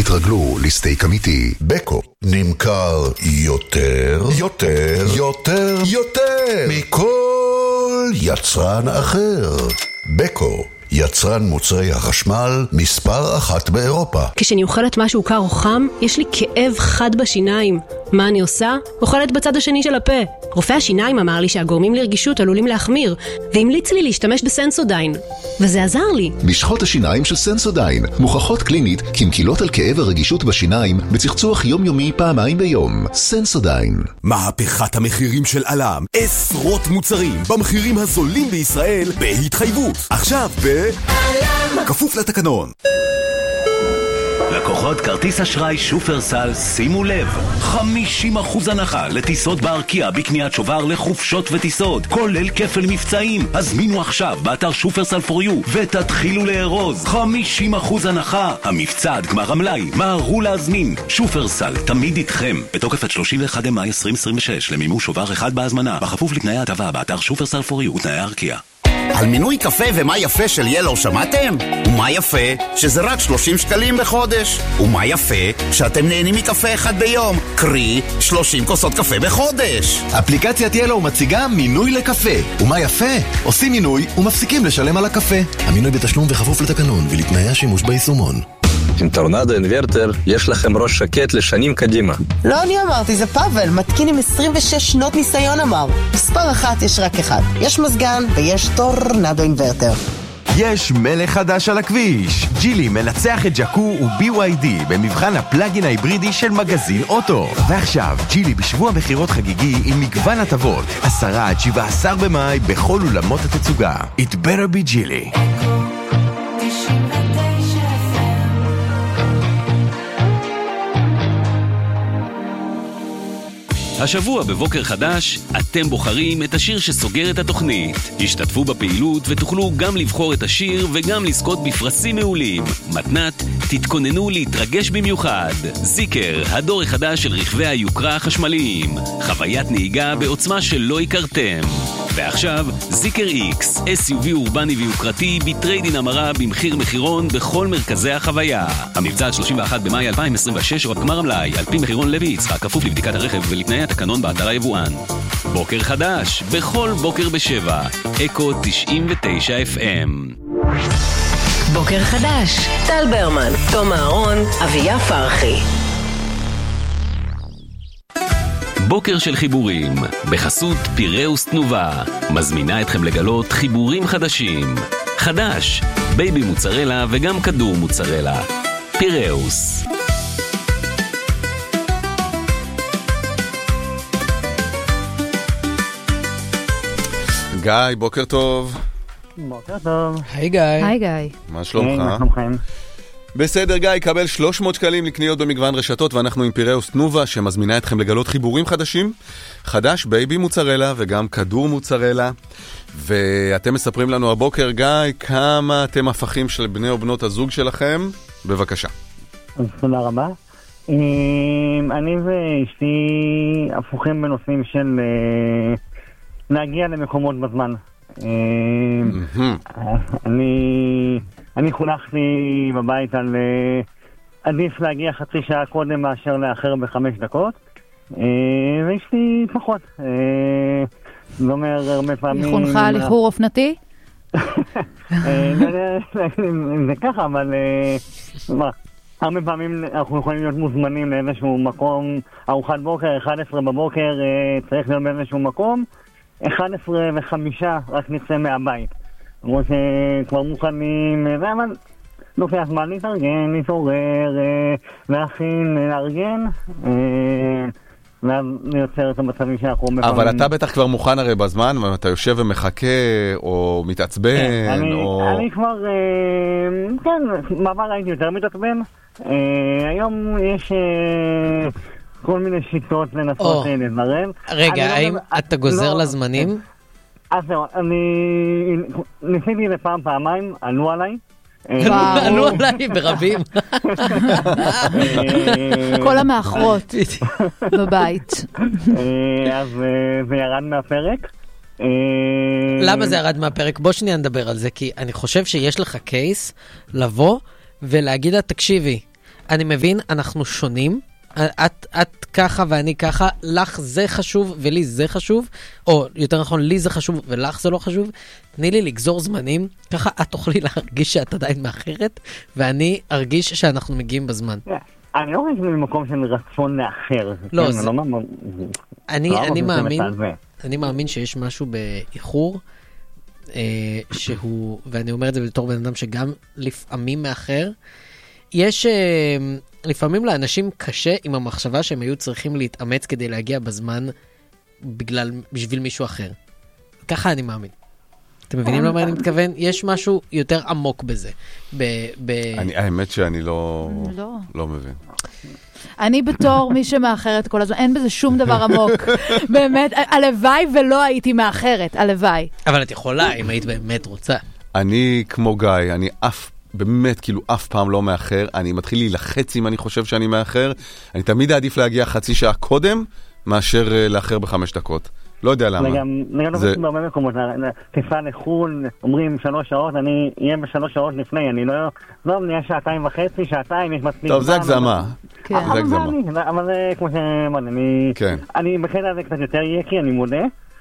התרגלו לסטייק אמיתי. בקו נמכר יותר מכל יצרן אחר. בקו, יצרן מוצרי החשמל מספר 1 באירופה. כשאני אוכלת משהו קר או חם, יש לי כאב חד בשיניים. מה אני עושה? אוכלת בצד השני של הפה. רופא השיניים אמר לי שהגורמים לרגישות עלולים להחמיר, והמליץ לי להשתמש בסנסודיין. וזה עזר לי. משחות השיניים של סנסודיין מוכחות קלינית כמקילות על כאב הרגישות בשיניים בצחצוח יומיומי פעמיים ביום. סנסודיין. מהפכת המחירים של אלם. עשרות מוצרים במחירים הזולים בישראל בהתחייבות. עכשיו אלם. כפוף לתקנון. לקוחות כרטיס אשראי שופרסל, שימו לב, 50% הנחה לטיסות בארקיע בקניית שובר לחופשות וטיסות, כולל כפל מבצעים. הזמינו עכשיו באתר שופרסל פור יו ותתחילו לארוז. 50% הנחה. המבצע עד גמר המלאי. מהרו להזמין. שופרסל תמיד איתכם. בתוקף עד 31 במאי 2026 למימוש שובר אחד בהזמנה, בכפוף לתנאי ההטבה באתר שופרסל פור יו ותנאי הארקיע. על מינוי קפה ומה יפה של ילו שמעתם? ומה יפה? שזה רק 30 שקלים בחודש. ומה יפה? שאתם נהנים מקפה אחד ביום. קרי, 30 כוסות קפה בחודש. אפליקציית ילו מציגה מינוי לקפה. ומה יפה? עושים מינוי ומפסיקים לשלם על הקפה. המינוי בתשלום וכפוף לתקנון ולתנאי השימוש ביישומון. עם טורנדו אינוורטר יש לכם ראש שקט לשנים קדימה. לא אני אמרתי, זה פאבל, מתקין עם 26 שנות ניסיון אמר. מספר 1 יש רק אחד. יש מזגן ויש טורנדו אינוורטר. יש מלך חדש על הכביש. ג'ילי מנצח את ג'קו ו-BYD במבחן הפלאגין ההיברידי של מגזין אוטו. ועכשיו, ג'ילי בשבוע מחירות חגיגי עם מגוון הטבות. 10 עד 17 במאי בכל אולמות התצוגה. It better be ג'ילי. השבוע בבוקר חדש, אתם בוחרים את השיר שסוגר את התוכנית. השתתפו בפעילות ותוכלו גם לבחור את השיר וגם לזכות בפרסים מעולים. מתנת, תתכוננו להתרגש במיוחד. זיקר, הדור החדש של רכבי היוקרה החשמליים. חוויית נהיגה בעוצמה שלא הכרתם. ועכשיו, זיקר X, SUV אורבני ויוקרתי בטריידין המרה במחיר מחירון בכל מרכזי החוויה. המבצע עד 31 במאי 2026 או גמר המלאי, על פי מחירון לוי יצחק, כפוף לבדיקת הרכב ולתנאי התקנון באתר היבואן. בוקר חדש, בכל בוקר ב7, אקו 99 FM. בוקר חדש, טל ברמן, תום אהרון, אביה פרחי. בוקר של חיבורים, בחסות פיראוס תנובה, מזמינה אתכם לגלות חיבורים חדשים. חדש, בייבי מוצרלה וגם כדור מוצרלה. פיראוס. גיא, בוקר טוב. בוקר טוב. היי גיא. היי גיא. מה שלומך? מה שלומכם? בסדר גיא, קבל 300 שקלים לקניות במגוון רשתות, ואנחנו עם פיראוס תנובה שמזמינה אתכם לגלות חיבורים חדשים. חדש, בייבי מוצרלה וגם כדור מוצרלה. ואתם מספרים לנו הבוקר, גיא, כמה אתם הפכים של בני או בנות הזוג שלכם. בבקשה. תודה רבה. אני ואשתי הפוכים בנושאים של להגיע למקומות בזמן. אני חונכתי בבית על עדיף להגיע חצי שעה קודם מאשר לאחר ב5 דקות, ואשתי פחות. זאת אומרת, הרבה פעמים... היא חונכה על איחור אופנתי? זה ככה, אבל הרבה פעמים אנחנו יכולים להיות מוזמנים לאיזשהו מקום, ארוחת בוקר, 11 בבוקר, צריך להיות באיזשהו מקום, 11:05 רק נצא מהבית. כמו שכבר מוכנים, אבל לוקח זמן להתארגן, להתעורר, להכין, לארגן, ואז ליוצר את המצבים שאנחנו מפעמים. אבל אתה בטח כבר מוכן הרי בזמן, ואתה יושב ומחכה, או מתעצבן, אני כבר, כן, בעבר הייתי יותר מתעצבן. היום יש כל מיני שיטות לנסות לזרם. רגע, האם אתה גוזר לזמנים? אז זהו, אני ניסיתי פעמיים, ענו עליי. ענו עליי ברבים. כל המאחרות בבית. אז זה ירד מהפרק. למה זה ירד מהפרק? בוא שנייה נדבר על זה, כי אני חושב שיש לך קייס לבוא ולהגיד לה, תקשיבי, אני מבין, אנחנו שונים. את ככה ואני ככה, לך זה חשוב ולי זה חשוב, או יותר נכון, לי זה חשוב ולך זה לא חשוב. תני לי לגזור זמנים, ככה את תוכלי להרגיש שאת עדיין מאחרת, ואני ארגיש שאנחנו מגיעים בזמן. אני לא רואה ממקום של רצון לאחר. לא, אני מאמין שיש משהו באיחור, שהוא, ואני אומר את זה בתור בן אדם שגם לפעמים מאחר, יש לפעמים לאנשים קשה עם המחשבה שהם היו צריכים להתאמץ כדי להגיע בזמן בשביל מישהו אחר. ככה אני מאמין. אתם מבינים למה אני מתכוון? יש משהו יותר עמוק בזה. האמת שאני לא מבין. אני בתור מי שמאחרת כל הזמן, אין בזה שום דבר עמוק. באמת, הלוואי ולא הייתי מאחרת, הלוואי. אבל את יכולה, אם היית באמת רוצה. אני כמו גיא, אני באמת, כאילו, אף פעם לא מאחר. אני מתחיל להילחץ אם אני חושב שאני מאחר. אני תמיד עדיף להגיע חצי שעה קודם, מאשר לאחר ב5 דקות. לא יודע למה. זה גם בהרבה מקומות, טיסה לחול, אומרים 3 שעות, אני אהיה ב3 שעות לפני, אני לא נהיה 2.5 שעתיים, יש מצליח. טוב, זה הגזמה. זה הגזמה. אבל זה כמו שאמרתי, אני בחדר הזה קצת יותר יקי, אני מודה.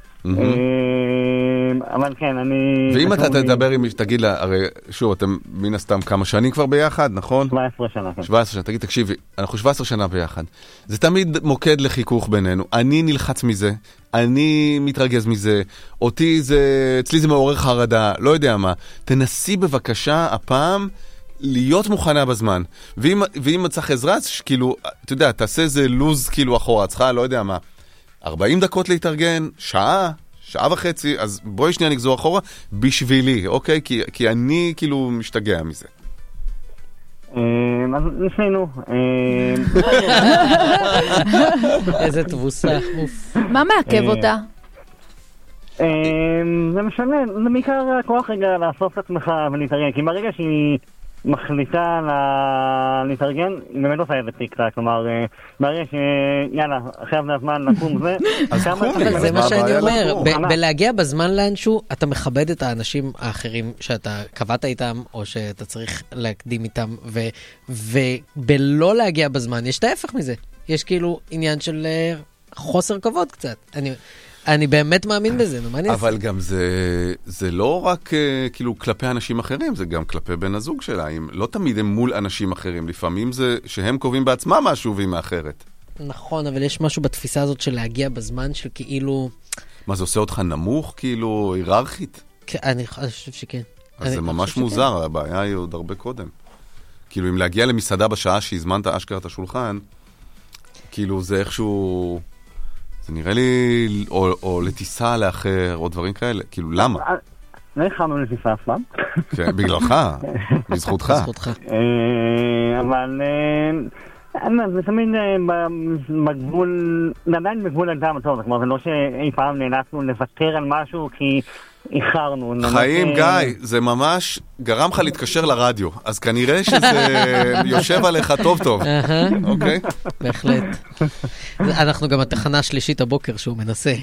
אבל כן, אני... ואם אתה תדבר עם מישהו, תגיד לה, הרי שוב, אתם מן הסתם כמה שנים כבר ביחד, נכון? 17 שנה. 17 שנה, תגיד, תקשיבי, אנחנו 17 שנה ביחד. זה תמיד מוקד לחיכוך בינינו. אני נלחץ מזה, אני מתרגז מזה, אצלי זה מעורר חרדה, לא יודע מה. תנסי בבקשה הפעם להיות מוכנה בזמן. ואם צריך עזרה, כאילו, אתה יודע, תעשה איזה לוז כאילו אחורה, צריכה, לא יודע מה. 40 דקות להתארגן, שעה וחצי, אז בואי שנייה נגזור אחורה, בשבילי, אוקיי? כי אני כאילו משתגע מזה. אז ניסינו. איזה תבוסה. מה מעכב אותה? זה משנה, זה בעיקר הכוח רגע לאסוף את עצמך ולהתארגן, כי ברגע שהיא מחליטה להתארגן, היא באמת עושה איזה טיק-טק, כלומר, ברגע שיאללה, עכשיו זה הזמן לקום זה, אבל זה מה שאני אומר, בלהגיע בזמן לאנשהו, אתה מכבד את האנשים האחרים שאתה קבעת איתם, או שאתה צריך להקדים איתם, ובלא להגיע בזמן, יש את ההפך מזה. יש כאילו עניין של חוסר כבוד קצת. אני באמת מאמין בזה, נו, מה אני אעשה? אבל גם זה לא רק כאילו כלפי אנשים אחרים, זה גם כלפי בן הזוג שלה. לא תמיד הם מול אנשים אחרים, לפעמים זה שהם קובעים בעצמם משהו והיא מאחרת. נכון, אבל יש משהו בתפיסה הזאת של להגיע בזמן של כאילו... מה, זה עושה אותך נמוך, כאילו, היררכית? אני חושב שכן. אז זה ממש מוזר, הבעיה היא עוד הרבה קודם. כאילו, אם להגיע למסעדה בשעה שהזמנת אשכרה את השולחן, כאילו זה איכשהו... זה נראה לי, או לטיסה לאחר, או דברים כאלה. כאילו, למה? לא הכרנו לטיסה אף פעם. כן, בגללך, בזכותך. אבל זה תמיד בגבול, עדיין בגבול אדם טוב, זאת אומרת, זה לא שאי פעם נאלצנו לוותר על משהו כי איחרנו. חיים, גיא, זה ממש גרם לך להתקשר לרדיו, אז כנראה שזה יושב עליך טוב טוב. אוקיי? בהחלט. אנחנו גם התחנה השלישית הבוקר שהוא מנסה.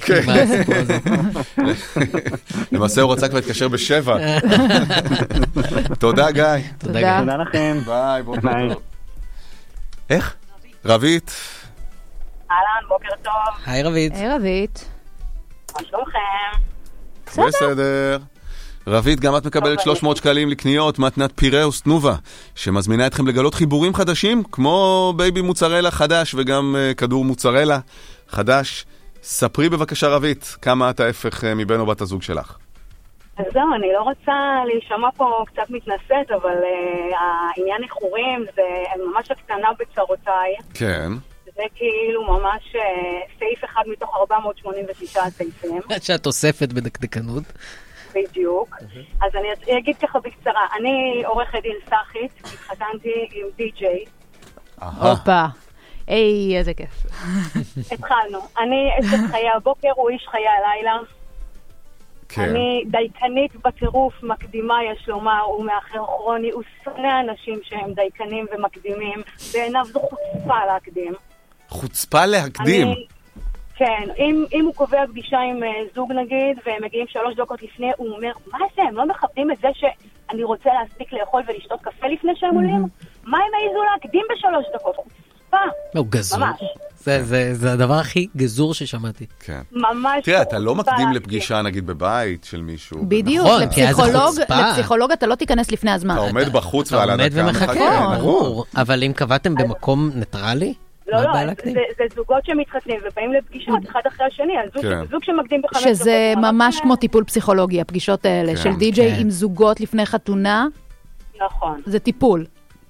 למעשה הוא רצה כבר להתקשר ב7. תודה, גיא. תודה לכם. ביי, בוקר טוב. איך? רבית. אהלן, בוקר טוב. היי רבית. היי רבית. מה שלומכם? בסדר. רבית, גם את מקבלת 300 שקלים לקניות מתנת פיראוס תנובה, שמזמינה אתכם לגלות חיבורים חדשים, כמו בייבי מוצרלה חדש וגם כדור מוצרלה חדש. ספרי בבקשה רבית, כמה את ההפך מבין או בת הזוג שלך. אז זהו, אני לא רוצה להישמע פה קצת מתנשאת, אבל העניין איחורים זה ממש הקטנה בצרותיי. כן. זה כאילו ממש סעיף אחד מתוך 489 סעיפים. שאת אוספת בדקדקנות. בדיוק. אז אני אגיד ככה בקצרה, אני עורכת דין סאחית, התחתנתי עם די-ג'יי. הופה. היי, איזה כיף. התחלנו. אני אצל חיי הבוקר, הוא איש חיי הלילה. אני דייקנית בטירוף, מקדימה יש לומר, הוא מאחר כרוני, הוא שונא אנשים שהם דייקנים ומקדימים, בעיניו זו חוצפה להקדים. חוצפה להקדים? כן, אם הוא קובע פגישה עם זוג נגיד, והם מגיעים 3 דקות לפני, הוא אומר, מה זה, הם לא מכבדים את זה שאני רוצה להספיק לאכול ולשתות קפה לפני שהם עולים? מה הם העיזו להקדים ב3 דקות? חוצפה. הוא גזור. ממש. זה הדבר הכי גזור ששמעתי. כן. ממש. תראה, אתה לא מקדים לפגישה, נגיד, בבית של מישהו. בדיוק, לפסיכולוג אתה לא תיכנס לפני הזמן. אתה עומד בחוץ ועל הדקה. אתה עומד ומחכה, ברור. אבל אם קבעתם במקום ניטרלי? לא, זה זוגות שמתחתנים ובאים לפגישות אחד אחרי השני, זוג שמקדים ב5 דקות. שזה ממש כמו טיפול פסיכולוגי, הפגישות האלה, של די-ג'יי עם זוגות לפני חתונה. נכון. זה טיפול.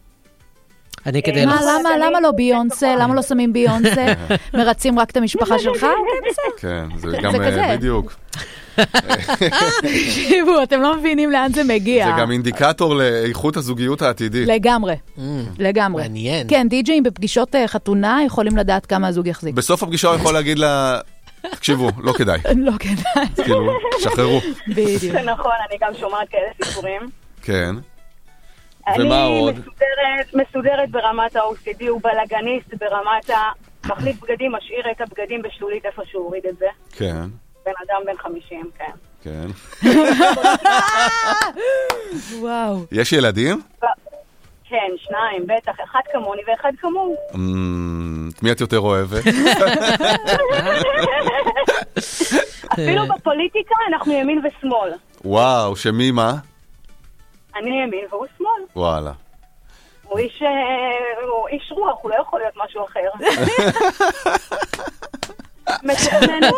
למה לא ביונסה? למה לא שמים ביונסה? מרצים רק את המשפחה שלך? כן, זה גם בדיוק. תקשיבו, אתם לא מבינים לאן זה מגיע. זה גם אינדיקטור לאיכות הזוגיות העתידית. לגמרי. מעניין. כן, די-ג'יים בפגישות חתונה יכולים לדעת כמה הזוג יחזיק. בסוף הפגישה הוא יכול להגיד לה, תקשיבו, לא כדאי. לא כדאי. כאילו, שחררו. בדיוק. זה נכון, אני גם שומעת כאלה סיפורים. כן. ומה עוד? אני מסודרת ברמת ה-OCD, הוא בלגניסט ברמת המחליף בגדים, משאיר את הבגדים בשלולית איפה שהוא הוריד את זה. כן. בן אדם בן 50, כן. כן. וואו. יש ילדים? כן, 2, בטח, אחד כמוני ואחד כמוהו. את מי את יותר אוהבת? אפילו בפוליטיקה אנחנו ימין ושמאל. וואו, שמי מה? אני ימין והוא שמאל. וואלה. הוא איש רוח, הוא לא יכול להיות משהו אחר. מתוכננו.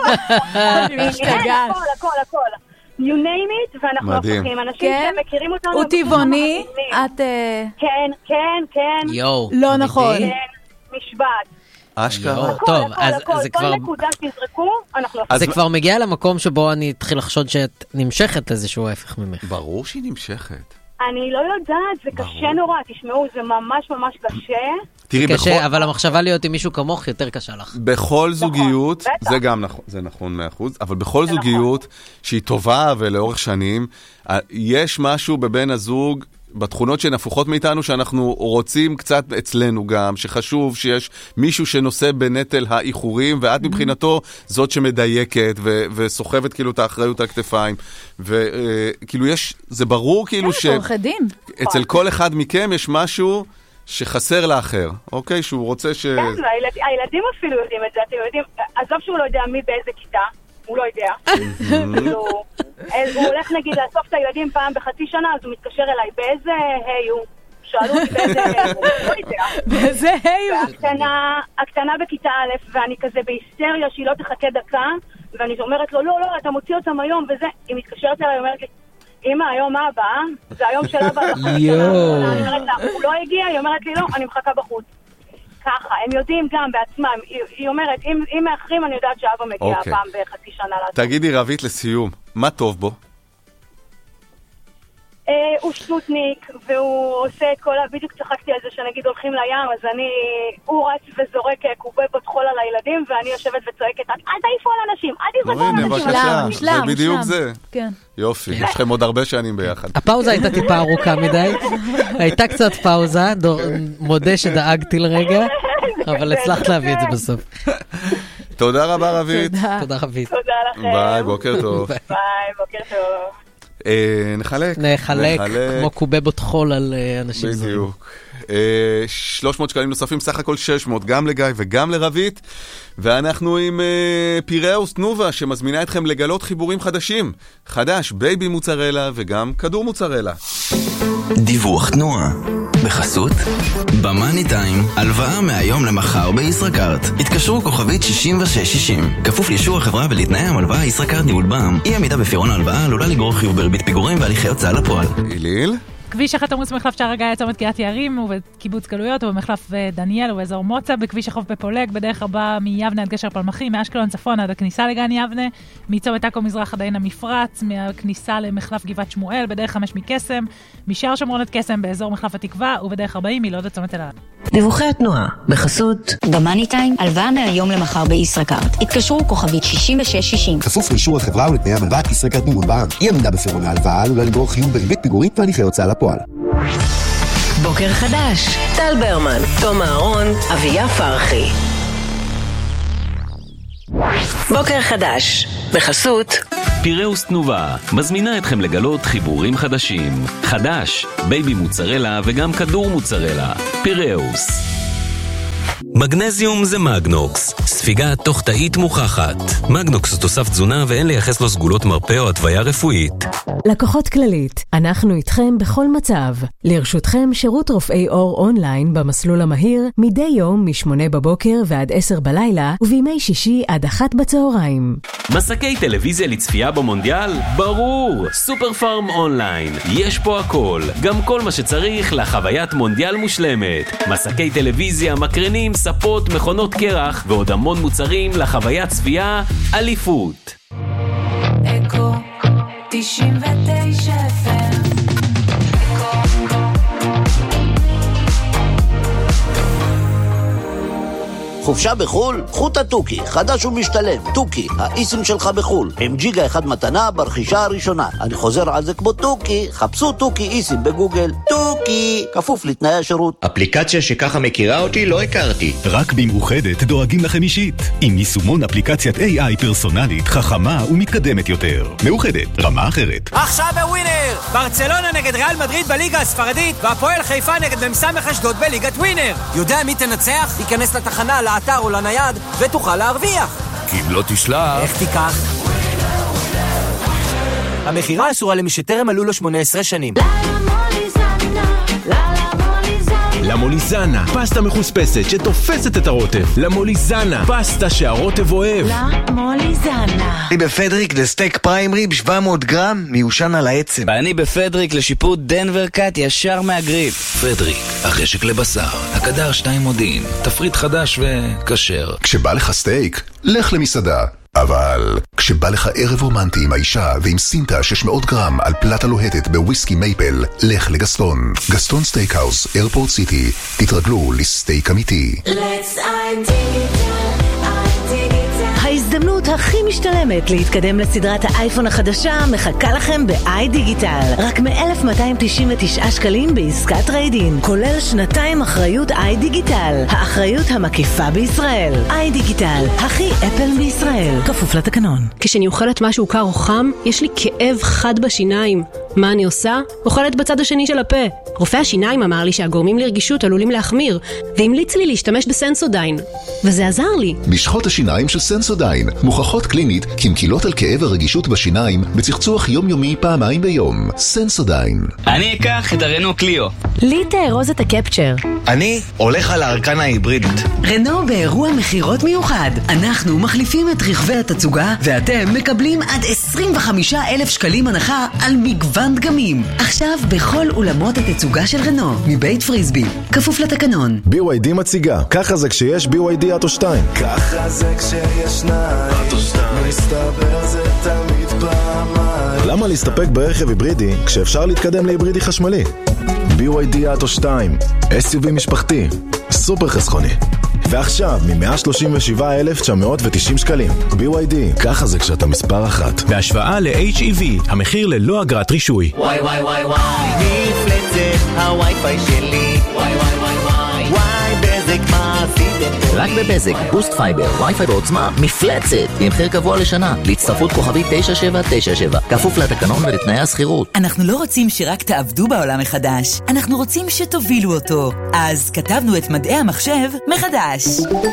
הכל. You name it, ואנחנו הפכים. אנשים שמכירים אותנו. הוא טבעוני, את... כן. לא נכון. כן, משבט. אשכרה. טוב, אז זה כבר... כל נקודה שתזרקו, אנחנו... זה כבר מגיע למקום שבו אני אתחיל לחשוד שאת נמשכת לאיזשהו ההפך ממך. ברור שהיא נמשכת. אני לא יודעת, זה קשה נורא, תשמעו, זה ממש ממש קשה. תראי, קשה, אבל המחשבה להיות עם מישהו כמוך יותר קשה לך. בכל זוגיות, זה גם נכון, זה נכון 100%, אבל בכל זוגיות שהיא טובה ולאורך שנים, יש משהו בבין הזוג, בתכונות שהן הפוכות מאיתנו, שאנחנו רוצים קצת אצלנו גם, שחשוב שיש מישהו שנושא בנטל האיחורים, ואת מבחינתו זאת שמדייקת וסוחבת כאילו את האחריות על הכתפיים. וכאילו יש, זה ברור כאילו שאצל כל אחד מכם יש משהו שחסר לאחר, אוקיי? שהוא רוצה ש... כן, הילדים אפילו יודעים את זה, אתם יודעים, עזוב שהוא לא יודע מי באיזה כיתה, הוא לא יודע. הוא הולך נגיד לאסוף את הילדים פעם בחצי שנה, אז הוא מתקשר אליי, באיזה היי הוא? שאלו אותי באיזה היי הוא, לא יודע. באיזה היי הוא? הקטנה בכיתה א', ואני כזה בהיסטריה שהיא לא תחכה דקה, ואני אומרת לו, לא, אתה מוציא אותם היום, וזה, היא מתקשרת אליי, אומרת לי, אמא, היום מה הבאה? זה היום של אבא בחצי שנה. אני אומרת לה, הוא לא הגיע, היא אומרת לי, לא, אני מחכה בחוץ. ככה, הם יודעים גם בעצמם, היא אומרת, אם מאחרים אני יודעת שאבא מגיע פעם בחצי שנה. תגידי רבית לסיום, מה טוב בו? הוא שטוטניק, והוא עושה את כל בדיוק צחקתי על זה שנגיד הולכים לים, אז הוא רץ וזורק קובי בטחול על הילדים, ואני יושבת וצועקת, אל תעיפו על אנשים, אל תזרקו על אנשים. זה בדיוק זה. יופי, יש לכם עוד הרבה שנים ביחד. הפאוזה הייתה טיפה ארוכה מדי, הייתה קצת פאוזה, מודה שדאגתי לרגע, אבל הצלחת להביא את זה בסוף. תודה רבה רבית. תודה רבית. תודה לכם. ביי, בוקר טוב. ביי, בוקר טוב. נחלק כמו קובי בטחול על אנשים זרים. בדיוק. 300 שקלים נוספים, סך הכל 600, גם לגיא וגם לרבית. ואנחנו עם פיראוס תנובה, שמזמינה אתכם לגלות חיבורים חדשים. חדש, בייבי מוצרלה וגם כדור מוצרלה. דיווח תנועה בחסות במאני טיים, הלוואה מהיום למחר בישראכרט. התקשרו כוכבית 6660, כפוף לאישור החברה ולתנאי המלוואה. ישראכרט ניהול בע"מ. אי עמידה בפירעון ההלוואה עלולה לגרור חיוב בריבית פיגורים והליכי הוצאה לפועל. איליל? כביש 1 עמוס מחלף שער הגיא צומת קריית יערים ובקיבוץ גלויות ובמחלף דניאל ובאזור מוצא, בכביש החוף בפולג, בדרך הבאה מיבנה עד גשר פלמחי, מאשקלון צפון עד הכניסה לגן יבנה, מצומת עכו מזרח עד עין המפרץ, מהכניסה למחלף גבעת שמואל, בדרך 5 מקסם, משער שומרון עד קסם באזור מחלף התקווה, ובדרך 40 מלוד עד צומת אלעד. דיווחי התנועה בחסות במאני טיים, הלוואה מהיום למחר בישראכרט. התקשרו כוכבית 6660, כפוף לאישור החברה ולתנאי המלוואה. ישראכרט ניהול בע"מ. אי עמידה בפירעון ההלוואה עלולה לגרור חיוב בריבית פיגורים והליכי הוצאה לפועל. בוקר חדש, טל ברמן, תום אהרון, אביה פרחי. בוקר חדש, בחסות פיראוס תנובה מזמינה אתכם לגלות חיבורים חדשים. חדש, בייבי מוצרלה וגם כדור מוצרלה. פיראוס. מגנזיום זה מגנוקס, ספיגה תוך תאית מוכחת. מגנוקס הוא תוסף תזונה ואין לייחס לו סגולות מרפא או התוויה רפואית. לקוחות כללית, אנחנו איתכם בכל מצב. לרשותכם שירות רופאי אור אונליין במסלול המהיר מדי יום מ-8 בבוקר ועד 10 בלילה ובימי שישי עד 1 בצהריים. מסקי טלוויזיה לצפייה במונדיאל? ברור! סופר פארם אונליין. יש פה הכל, גם כל מה שצריך לחוויית מונדיאל מושלמת. מסקי טלוויזיה, מקרנים, ספות, מכונות קרח ועוד המון מוצרים לחוויית צפייה אליפות. אקו 99 FM. חופשה בחול? קחו את התוכי, חדש ומשתלם. תוכי, האיסים שלך בחול. עם ג'יגה אחד מתנה ברכישה הראשונה. אני חוזר על זה כמו תוכי, חפשו תוכי איסים בגוגל. תוכי, כפוף לתנאי השירות. אפליקציה שככה מכירה אותי לא הכרתי. רק במאוחדת דואגים לכם אישית. עם יישומון אפליקציית AI פרסונלית, חכמה ומתקדמת יותר. מאוחדת, רמה אחרת. עכשיו בווינר! ברצלונה נגד ריאל מדריד בליגה הספרדית, והפועל חיפה נגד מ"ס אשדוד בליגת ווינר. יודע מי תנצח? ייכנס לתחנה, לאתר או לנייד, ותוכל להרוויח. כי אם לא תשלח... איך תיקח? המחירה אסורה למי שטרם מלאו לו 18 שנים. למוליזנה, פסטה מחוספסת שתופסת את הרוטב. למוליזנה, פסטה שהרוטב אוהב. למוליזנה. אני בפדריק לסטייק פריים ריב 700 גרם מיושן על העצם. ואני בפדריק לשיפוט דנבר קאט ישר מהגריל. פדריק, החשק לבשר, הקדר 2 מודיעין, תפריט חדש וכשר. כשבא לך סטייק, לך למסעדה. אבל כשבא לך ערב רומנטי עם האישה ועם סינטה 600 גרם על פלטה לוהטת בוויסקי מייפל, לך לגסטון. גסטון סטייקהאוס, איירפורט סיטי. תתרגלו לסטייק אמיתי. ההזדמנות הכי משתלמת להתקדם לסדרת האייפון החדשה מחכה לכם ב-iDigital. רק מ-1,299 שקלים בעסקת טריידין, כולל 2 אחריות iDigital, האחריות המקיפה בישראל. iDigital, הכי אפל בישראל, כפוף לתקנון. כשאני אוכלת משהו קר או חם, יש לי כאב חד בשיניים. מה אני עושה? אוכלת בצד השני של הפה. רופא השיניים אמר לי שהגורמים לרגישות עלולים להחמיר, והמליץ לי להשתמש בסנסודיין. וזה עזר לי. משחות השיניים של סנסודיין מוכחות קלינית כמקילות על כאב הרגישות בשיניים בצחצוח יומיומי פעמיים ביום. סנסודיין. אני אקח את הרנו קליו. לי תארוז את הקפצ'ר. אני הולך על הארקנה ההיברידית. רנו באירוע מחירות מיוחד. אנחנו מחליפים את רכבי התצוגה, ואתם מקבלים עד 25,000 שקלים הנחה על מגוון דגמים. עכשיו בכל אולמות התצוגה של רנו, מבית פריסבי, כפוף לתקנון. BYD מציגה, ככה זה כשיש BYD אוטו 2. ככה זה כשיש שניים, מסתבר זה תמיד פעמיים. למה להסתפק ברכב היברידי כשאפשר להתקדם להיברידי חשמלי? BYD אוטו 2, SUV משפחתי, סופר חסכוני. ועכשיו מ-137,990 שקלים. BYD, ככה זה כשאתה מספר 1. בהשוואה ל-HEV, המחיר ללא אגרת רישוי. וואי וואי וואי וואי, מפלצת הווי-פיי שלי. וואי וואי וואי וואי, וואי בזק מה עשיתם? רק בבזק, בוסט פייבר, וי-פיי בעוצמה, מפלצת, עם מחיר קבוע לשנה, להצטרפות כוכבית 9797, כפוף לתקנון ולתנאי הסחירות. אנחנו לא רוצים שרק תעבדו בעולם מחדש, אנחנו רוצים שתובילו אותו. אז כתבנו את מדעי המחשב מחדש.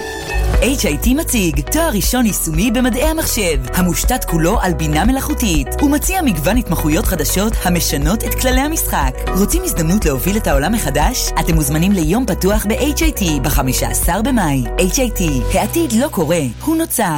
HIT מציג תואר ראשון יישומי במדעי המחשב, המושתת כולו על בינה מלאכותית. הוא מציע מגוון התמחויות חדשות המשנות את כללי המשחק. רוצים הזדמנות להוביל את העולם מחדש? אתם מוזמנים ליום פתוח ב-HIT ב-15 במאי. HIT, העתיד לא קורה, הוא נוצר.